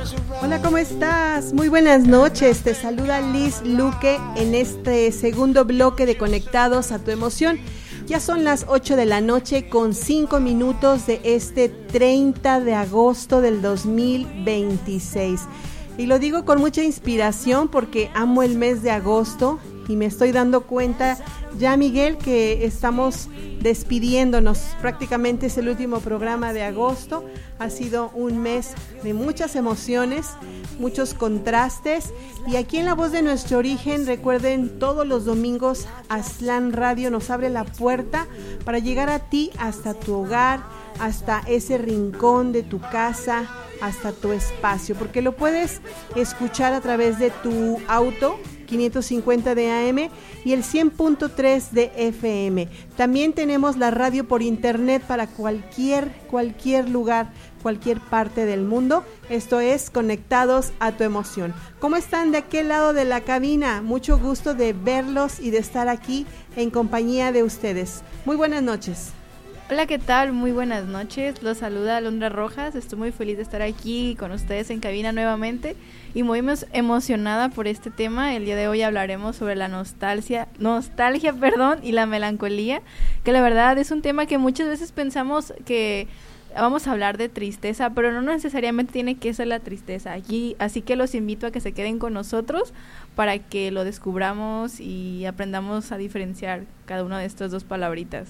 Hola, ¿cómo estás? Muy buenas noches. Te saluda Liz Luque en este segundo bloque de Conectados a tu Emoción. Ya son las 8 de la noche con 5 minutos de este 30 de agosto del 2026. Y lo digo con mucha inspiración porque amo el mes de agosto y me estoy dando cuenta ya, Miguel, que estamos despidiéndonos. Prácticamente es el último programa de agosto. Ha sido un mes de muchas emociones, muchos contrastes. Y aquí en La Voz de Nuestro Origen, recuerden, todos los domingos Aztlán Radio nos abre la puerta para llegar a ti hasta tu hogar, hasta ese rincón de tu casa, hasta tu espacio, porque lo puedes escuchar a través de tu auto, 550 de AM y el 100.3 de FM. También tenemos la radio por internet para cualquier lugar, cualquier parte del mundo. Esto es Conectados a tu Emoción. ¿Cómo están de aquel lado de la cabina? Mucho gusto de verlos y de estar aquí en compañía de ustedes. Muy buenas noches. Hola, ¿qué tal? Muy buenas noches. Los saluda Alondra Rojas. Estoy muy feliz de estar aquí con ustedes en cabina nuevamente y muy emocionada por este tema. El día de hoy hablaremos sobre la nostalgia, y la melancolía, que la verdad es un tema que muchas veces pensamos que vamos a hablar de tristeza, pero no necesariamente tiene que ser la tristeza aquí, así que los invito a que se queden con nosotros para que lo descubramos y aprendamos a diferenciar cada una de estas dos palabritas.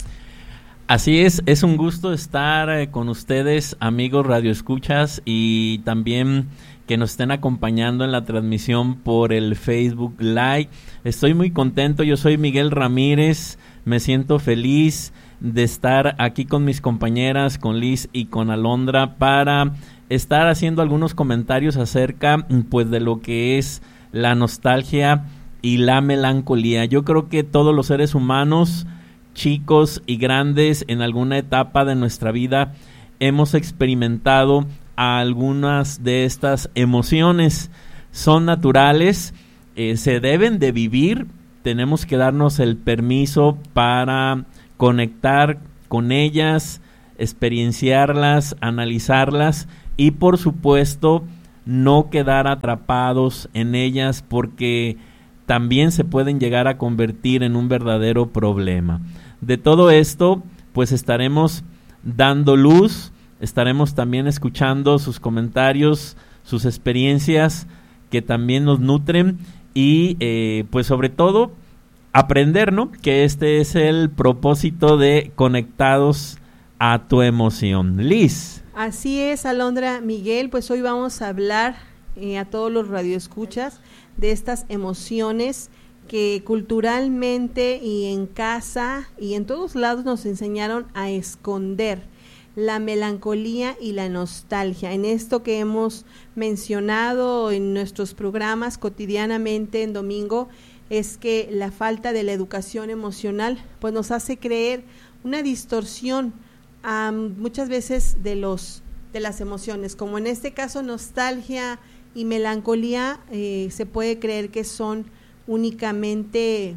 Así es un gusto estar con ustedes, amigos radioescuchas, y también que nos estén acompañando en la transmisión por el Facebook Live. Estoy muy contento, yo soy Miguel Ramírez, me siento feliz de estar aquí con mis compañeras, con Liz y con Alondra, para estar haciendo algunos comentarios acerca pues de lo que es la nostalgia y la melancolía. Yo creo que todos los seres humanos, chicos y grandes, en alguna etapa de nuestra vida hemos experimentado algunas de estas emociones. Son naturales, se deben de vivir, tenemos que darnos el permiso para conectar con ellas, experienciarlas, analizarlas y por supuesto no quedar atrapados en ellas, porque también se pueden llegar a convertir en un verdadero problema. De todo esto, pues estaremos dando luz, estaremos también escuchando sus comentarios, sus experiencias que también nos nutren y pues sobre todo aprender, ¿no? Que este es el propósito de Conectados a tu Emoción. Liz. Así es, Alondra, Miguel, pues hoy vamos a hablar a todos los radioescuchas de estas emociones que culturalmente y en casa y en todos lados nos enseñaron a esconder: la melancolía y la nostalgia. En esto que hemos mencionado en nuestros programas cotidianamente en domingo, es que la falta de la educación emocional pues nos hace creer una distorsión muchas veces de las emociones, como en este caso nostalgia y melancolía. Se puede creer que son únicamente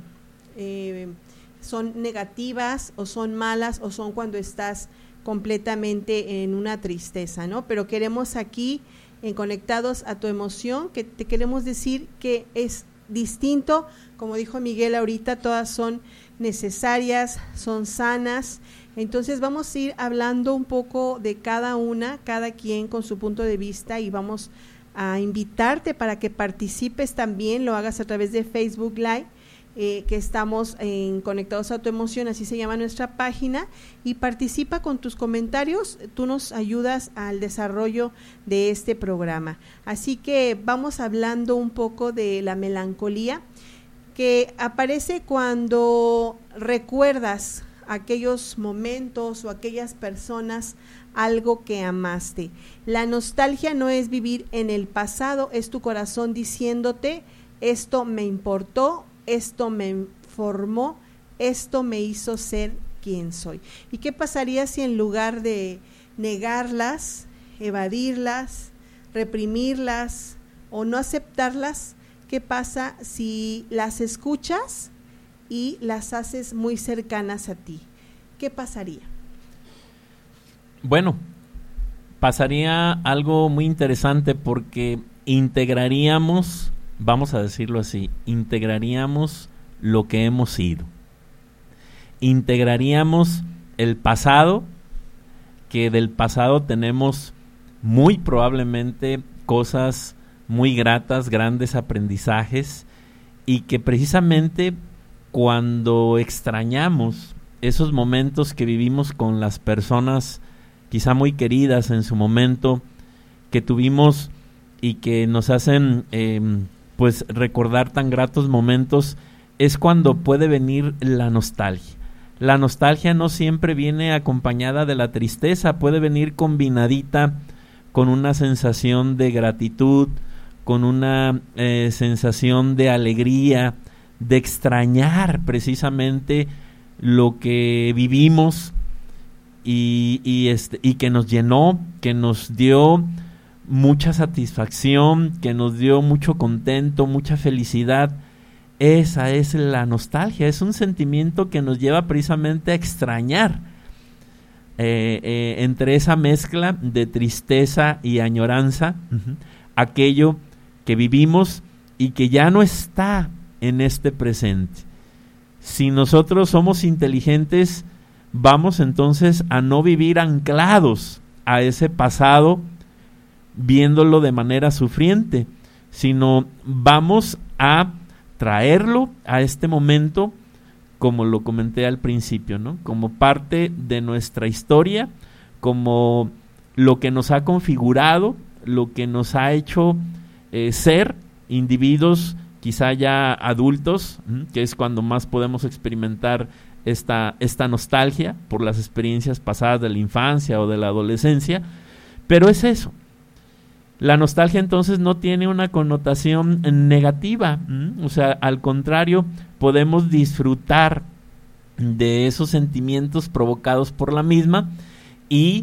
son negativas o son malas o son cuando estás completamente en una tristeza, ¿no? Pero queremos aquí en Conectados a tu Emoción que te queremos decir que es distinto. Como dijo Miguel ahorita, todas son necesarias, son sanas. Entonces vamos a ir hablando un poco de cada una, cada quien con su punto de vista, y vamos a invitarte para que participes también, lo hagas a través de Facebook Live, que estamos en Conectados a tu Emoción, así se llama nuestra página, y participa con tus comentarios, tú nos ayudas al desarrollo de este programa. Así que vamos hablando un poco de la melancolía, que aparece cuando recuerdas aquellos momentos o aquellas personas, algo que amaste. La nostalgia no es vivir en el pasado, es tu corazón diciéndote: esto me importó, esto me formó, esto me hizo ser quien soy. ¿Y qué pasaría si en lugar de negarlas, evadirlas, reprimirlas o no aceptarlas, qué pasa si las escuchas y las haces muy cercanas a ti? ¿Qué pasaría? Bueno, pasaría algo muy interesante porque integraríamos, vamos a decirlo así, integraríamos lo que hemos sido. Integraríamos el pasado, que del pasado tenemos muy probablemente cosas muy gratas, grandes aprendizajes, y que precisamente cuando extrañamos esos momentos que vivimos con las personas quizá muy queridas en su momento, que tuvimos y que nos hacen pues recordar tan gratos momentos, es cuando puede venir la nostalgia. La nostalgia no siempre viene acompañada de la tristeza, puede venir combinadita con una sensación de gratitud, con una sensación de alegría, de extrañar precisamente lo que vivimos y que nos llenó, que nos dio mucha satisfacción, que nos dio mucho contento, mucha felicidad. Esa es la nostalgia, es un sentimiento que nos lleva precisamente a extrañar entre esa mezcla de tristeza y añoranza, aquello que vivimos y que ya no está en este presente. Si nosotros somos inteligentes, vamos entonces a no vivir anclados a ese pasado, viéndolo de manera sufriente, sino vamos a traerlo a este momento, como lo comenté al principio, ¿no? Como parte de nuestra historia, como lo que nos ha configurado, lo que nos ha hecho ser individuos quizá ya adultos, que es cuando más podemos experimentar esta nostalgia por las experiencias pasadas de la infancia o de la adolescencia, pero es eso. La nostalgia entonces no tiene una connotación negativa, o sea, al contrario, podemos disfrutar de esos sentimientos provocados por la misma y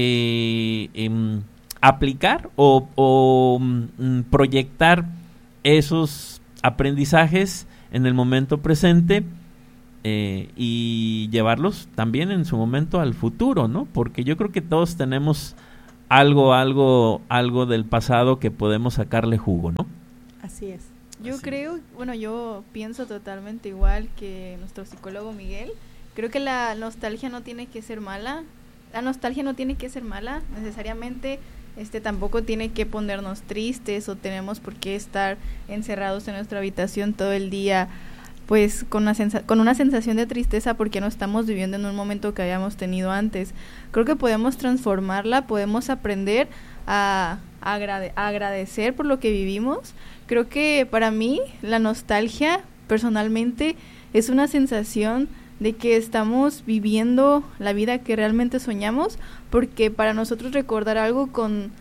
aplicar o proyectar esos aprendizajes en el momento presente y llevarlos también en su momento al futuro, ¿no? Porque yo creo que todos tenemos algo del pasado que podemos sacarle jugo, ¿no? Así es. Yo pienso totalmente igual que nuestro psicólogo Miguel. Creo que la nostalgia no tiene que ser mala. La nostalgia no tiene que ser mala, necesariamente tampoco tiene que ponernos tristes o tenemos por qué estar encerrados en nuestra habitación todo el día, pues con una sensación de tristeza porque no estamos viviendo en un momento que habíamos tenido antes. Creo que podemos transformarla, podemos aprender a agradecer por lo que vivimos. Creo que para mí la nostalgia personalmente es una sensación de que estamos viviendo la vida que realmente soñamos, porque para nosotros recordar algo con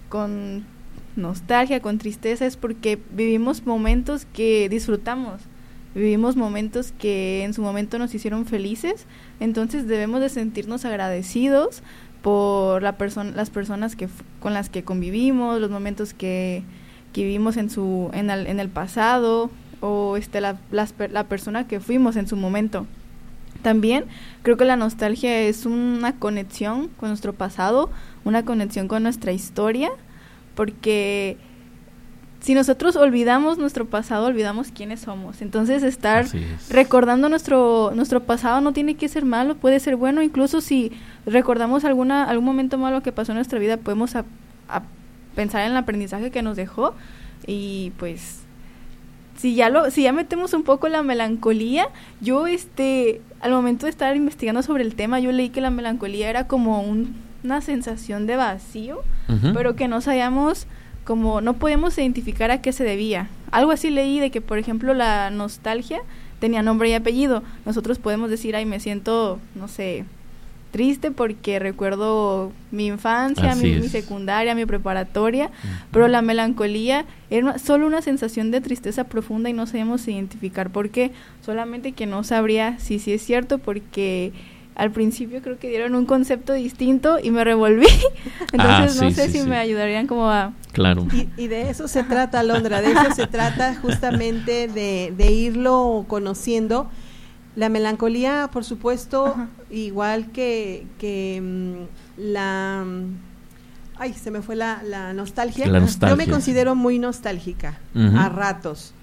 nostalgia, con tristeza, es porque vivimos momentos que disfrutamos, vivimos momentos que en su momento nos hicieron felices, entonces debemos de sentirnos agradecidos por las personas con las que convivimos, los momentos que vivimos en el pasado, o la persona que fuimos en su momento. También creo que la nostalgia es una conexión con nuestro pasado, una conexión con nuestra historia, porque si nosotros olvidamos nuestro pasado, olvidamos quiénes somos. Entonces estar recordando nuestro pasado no tiene que ser malo, puede ser bueno. Incluso si recordamos algún momento malo que pasó en nuestra vida, podemos a pensar en el aprendizaje que nos dejó. Y pues si ya metemos un poco la melancolía, yo al momento de estar investigando sobre el tema, yo leí que la melancolía era como una sensación de vacío, pero que no sabíamos, como no podíamos identificar a qué se debía. Algo así leí de que, por ejemplo, la nostalgia tenía nombre y apellido. Nosotros podemos decir, me siento, no sé, triste porque recuerdo mi infancia, mi secundaria, mi preparatoria, pero la melancolía era solo una sensación de tristeza profunda y no sabíamos identificar por qué, solamente que no sabría si sí es cierto, porque al principio creo que dieron un concepto distinto y me revolví, entonces no sé si me ayudarían como a... Claro. Y de eso se trata, Alondra, de eso se trata justamente de irlo conociendo. La melancolía, por supuesto, igual que la ay, se me fue la nostalgia. La nostalgia. Yo me considero muy nostálgica, Uh-huh. a ratos,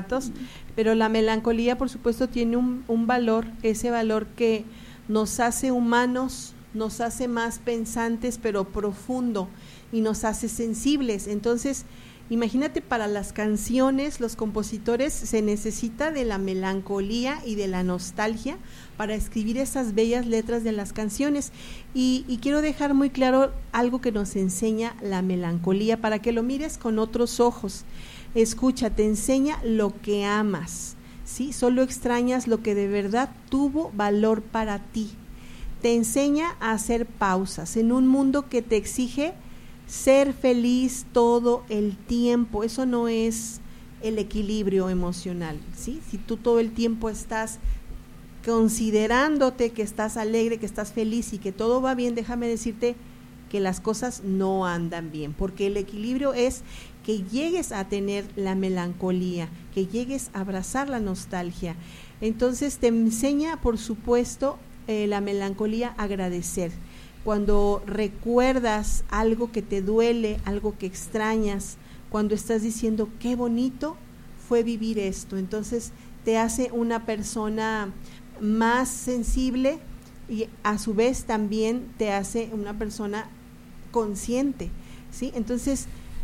pero la melancolía, por supuesto, tiene un valor, ese valor que nos hace humanos, nos hace más pensantes, pero profundo, y nos hace sensibles. Entonces, imagínate, para las canciones, los compositores, se necesita de la melancolía y de la nostalgia para escribir esas bellas letras de las canciones. Y quiero dejar muy claro algo que nos enseña la melancolía, para que lo mires con otros ojos. Escucha, te enseña lo que amas, ¿sí? Solo extrañas lo que de verdad tuvo valor para ti. Te enseña a hacer pausas en un mundo que te exige ser feliz todo el tiempo. Eso no es el equilibrio emocional, ¿sí? Si tú todo el tiempo estás considerándote que estás alegre, que estás feliz y que todo va bien, déjame decirte que las cosas no andan bien, porque el equilibrio es que llegues a tener la melancolía, que llegues a abrazar la nostalgia. Entonces te enseña, por supuesto, la melancolía, agradecer. Cuando recuerdas algo que te duele, algo que extrañas, cuando estás diciendo qué bonito fue vivir esto, entonces te hace una persona más sensible y a su vez también te hace una persona consciente, ¿sí? Entonces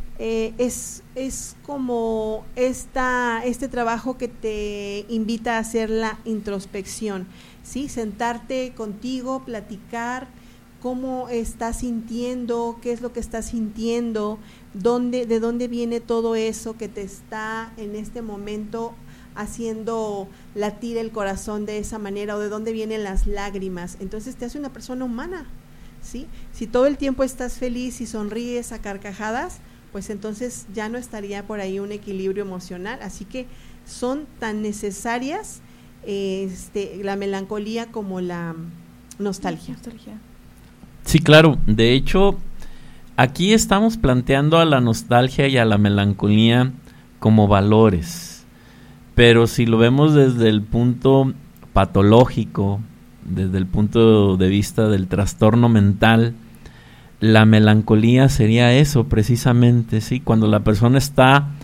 es como este trabajo que te invita a hacer la introspección, ¿sí? Sentarte contigo, platicar cómo estás sintiendo, qué es lo que estás sintiendo, de dónde viene todo eso que te está en este momento haciendo latir el corazón de esa manera, o de dónde vienen las lágrimas. Entonces te hace una persona humana, ¿sí? Si todo el tiempo estás feliz y sonríes a carcajadas, pues entonces ya no estaría por ahí un equilibrio emocional. Así que son tan necesarias la melancolía como la nostalgia. Sí, claro. De hecho, aquí estamos planteando a la nostalgia y a la melancolía como valores. Pero si lo vemos desde el punto patológico, desde el punto de vista del trastorno mental, la melancolía sería eso precisamente, ¿sí? Cuando la persona está